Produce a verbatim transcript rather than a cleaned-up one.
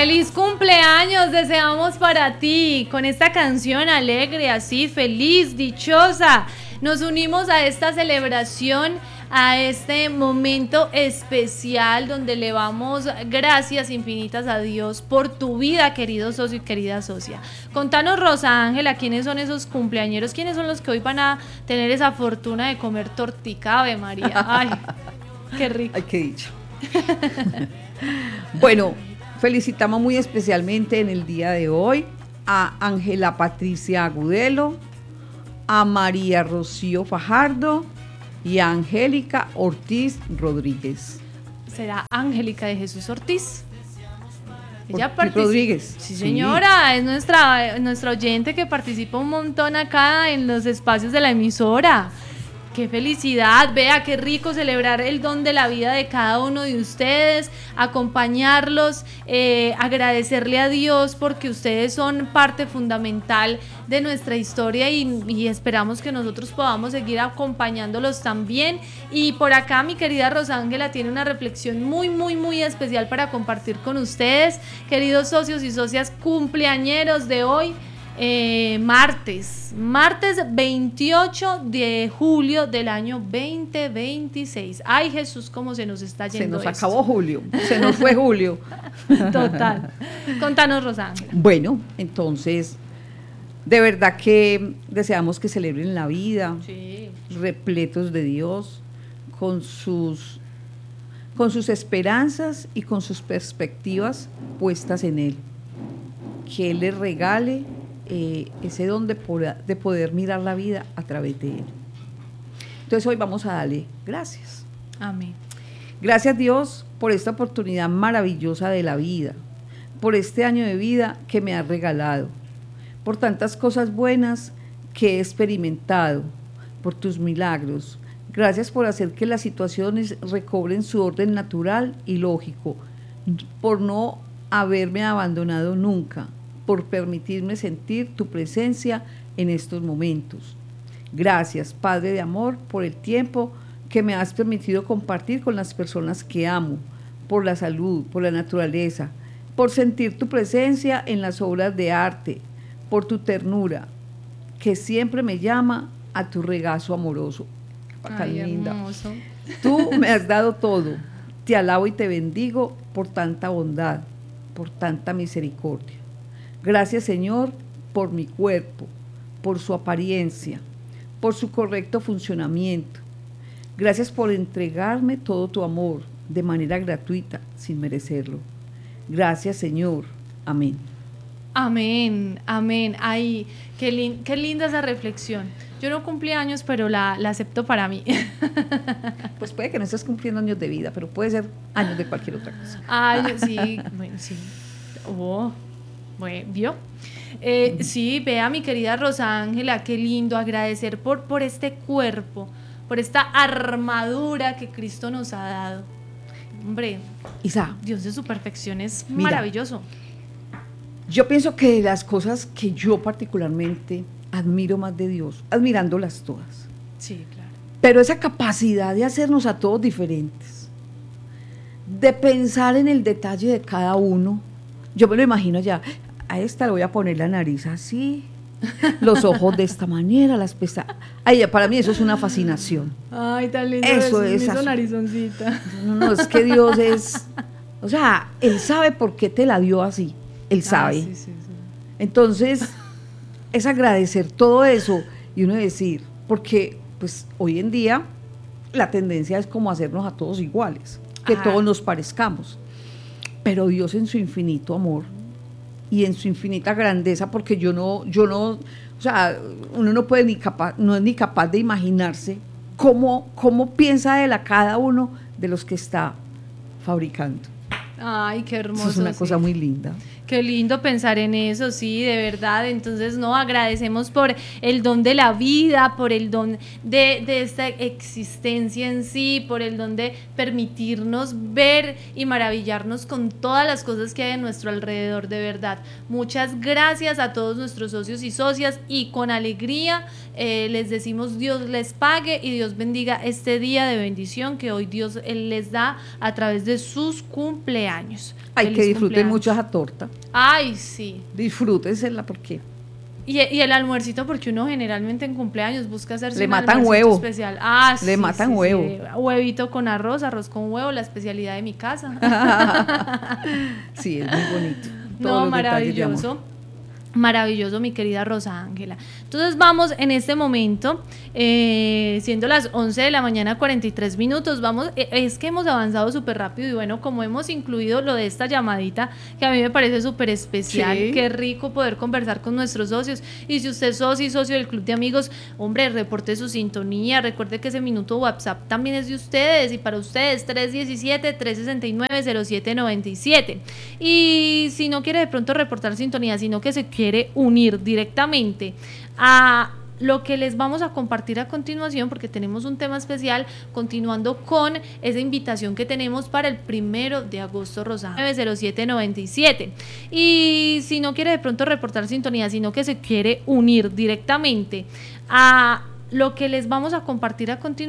¡Feliz cumpleaños! Deseamos para ti con esta canción alegre, así, feliz, dichosa. Nos unimos a esta celebración, a este momento especial donde le damos gracias infinitas a Dios por tu vida, querido socio y querida socia. Contanos, Rosa Ángela, ¿quiénes son esos cumpleañeros? ¿Quiénes son los que hoy van a tener esa fortuna de comer tortica, Ave María? Ay, qué rico. Ay, qué dicho. Bueno, felicitamos muy especialmente en el día de hoy a Ángela Patricia Agudelo, a María Rocío Fajardo y a Angélica Ortiz Rodríguez. ¿Será Angélica de Jesús Ortiz? Ella participa. Rodríguez. Sí, señora, sí. Es nuestra, nuestra oyente que participa un montón acá en los espacios de la emisora. ¡Qué felicidad! Vea, qué rico celebrar el don de la vida de cada uno de ustedes, acompañarlos, eh, agradecerle a Dios porque ustedes son parte fundamental de nuestra historia y, y esperamos que nosotros podamos seguir acompañándolos también. Y por acá mi querida Rosángela tiene una reflexión muy, muy, muy especial para compartir con ustedes, queridos socios y socias cumpleañeros de hoy. Eh, martes, martes veintiocho de julio del año veinte veintiséis. Ay, Jesús, cómo se nos está yendo. Se nos esto. acabó julio, se nos fue julio. Total. Contanos, Rosángela. Bueno, entonces, de verdad que deseamos que celebren la vida, sí. repletos de Dios, con sus, con sus esperanzas y con sus perspectivas puestas en Él. Que Él les regale Eh, ese don de poder, de poder mirar la vida a través de Él. Entonces hoy vamos a darle gracias. Amén. Gracias, Dios, por esta oportunidad maravillosa de la vida, por este año de vida que me has regalado, por tantas cosas buenas que he experimentado, por tus milagros. Gracias por hacer que las situaciones recobren su orden natural y lógico, por no haberme abandonado nunca, por permitirme sentir tu presencia en estos momentos. Gracias, Padre de amor, por el tiempo que me has permitido compartir con las personas que amo, por la salud, por la naturaleza, por sentir tu presencia en las obras de arte, por tu ternura, que siempre me llama a tu regazo amoroso. Ay, linda. Hermoso. Tú me has dado todo. Te alabo y te bendigo por tanta bondad, por tanta misericordia. Gracias, Señor, por mi cuerpo, por su apariencia, por su correcto funcionamiento. Gracias por entregarme todo tu amor de manera gratuita, sin merecerlo. Gracias, Señor. Amén. Amén, amén. Ay, qué, lin- qué linda esa reflexión. Yo no cumplí años, pero la, la acepto para mí. Pues puede que no estés cumpliendo años de vida, pero puede ser años de cualquier otra cosa. Ay, sí, bueno, sí. Oh. Bueno, ¿vio? Eh, sí, vea, mi querida Rosángela, qué lindo agradecer por, por este cuerpo, por esta armadura que Cristo nos ha dado. Hombre, Isa, Dios de su perfección es mira, maravilloso. Yo pienso que de las cosas que yo particularmente admiro más de Dios, admirándolas todas. Sí, claro. Pero esa capacidad de hacernos a todos diferentes, de pensar en el detalle de cada uno, yo me lo imagino ya. A esta le voy a poner la nariz así, los ojos de esta manera, las pestañas. Ay, para mí eso es una fascinación. Ay, tan lindo. Eso es. Eso, narizoncita. No, no, es que Dios es. O sea, Él sabe por qué te la dio así. Él sabe. Ah, sí, sí, sí. Entonces, es agradecer todo eso y uno decir, porque pues hoy en día la tendencia es como hacernos a todos iguales, que Ajá. todos nos parezcamos. Pero Dios en su infinito amor y en su infinita grandeza, porque yo no, yo no, o sea, uno no puede ni capaz, no es ni capaz de imaginarse cómo, cómo piensa Él a cada uno de los que está fabricando. Ay, qué hermoso. Eso es una sí. cosa muy linda. Qué lindo pensar en eso, sí, de verdad. Entonces, no, agradecemos por el don de la vida, por el don de, de esta existencia en sí, por el don de permitirnos ver y maravillarnos con todas las cosas que hay a nuestro alrededor, de verdad. Muchas gracias a todos nuestros socios y socias y con alegría eh, les decimos Dios les pague y Dios bendiga este día de bendición que hoy Dios Él les da a través de sus cumpleaños. cumpleaños. Ay, Feliz que disfruten cumpleaños. mucho esa torta. Ay, sí. Disfrútensela porque Y, y el almuercito, porque uno generalmente en cumpleaños busca hacerse Le un matan almuercito huevo. especial. Ah, Le sí, matan sí, huevo. sí. Huevito con arroz, arroz con huevo, la especialidad de mi casa. sí, es muy bonito. Todos No, los detalles de amor. maravilloso. Maravilloso, mi querida Rosa Ángela. Entonces vamos en este momento, eh, siendo las once de la mañana, cuarenta y tres minutos, vamos, eh, es que hemos avanzado súper rápido y bueno, como hemos incluido lo de esta llamadita, que a mí me parece súper especial, Sí. qué rico poder conversar con nuestros socios. Y si usted es socio y socio del Club de Amigos, hombre, reporte su sintonía, recuerde que ese minuto WhatsApp también es de ustedes y para ustedes, tres uno siete, tres seis nueve, cero siete nueve siete. Y si no quiere de pronto reportar sintonía, sino que se quiere unir directamente a lo que les vamos a compartir a continuación, porque tenemos un tema especial, continuando con esa invitación que tenemos para el primero de agosto, Rosa, cero siete nueve siete. Y si no quiere de pronto reportar sintonía, sino que se quiere unir directamente a lo que les vamos a compartir a continuación,